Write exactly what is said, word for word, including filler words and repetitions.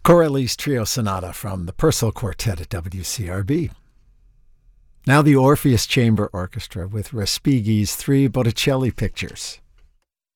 Corelli's Trio Sonata from the Purcell Quartet at W C R B. Now the Orpheus Chamber Orchestra with Respighi's three Botticelli pictures.